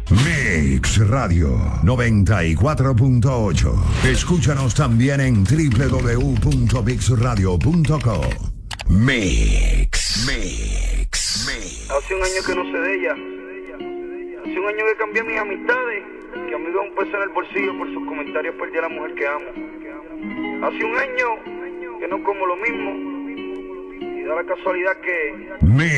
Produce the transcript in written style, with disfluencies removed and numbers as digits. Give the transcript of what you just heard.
Mix Radio 94.8. Escúchanos también en www.mixradio.co. Mix. Hace un año que no sé de ella. Hace un año que cambié mis amistades. Que a mí me da un peso en el bolsillo por sus comentarios. Perdí a la mujer que amo. Hace un año que no como lo mismo. Y da la casualidad que...